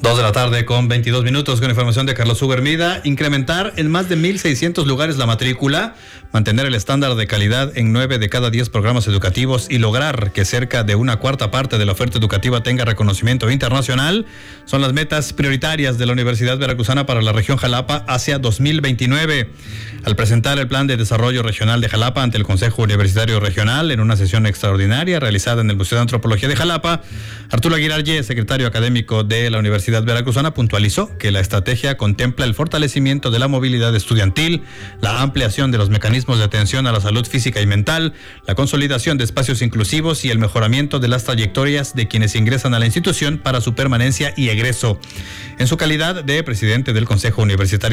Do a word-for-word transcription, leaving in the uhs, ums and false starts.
Dos de la tarde con veintidós minutos con información de Carlos Hugo Hermida. Incrementar en más de mil seiscientos lugares la matrícula, mantener el estándar de calidad en nueve de cada diez programas educativos y lograr que cerca de una cuarta parte de la oferta educativa tenga reconocimiento internacional son las metas prioritarias de la Universidad Veracruzana para la región Jalapa hacia dos mil veintinueve. Al presentar el Plan de Desarrollo Regional de Jalapa ante el Consejo Universitario Regional en una sesión extraordinaria realizada en el Museo de Antropología de Jalapa, Arturo Aguilar Ye, secretario académico de la Universidad Veracruzana, puntualizó que la estrategia contempla el fortalecimiento de la movilidad estudiantil, la ampliación de los mecanismos de atención a la salud física y mental, la consolidación de espacios inclusivos y el mejoramiento de las trayectorias de quienes ingresan a la institución para su permanencia y egreso. En su calidad de presidente del Consejo Universitario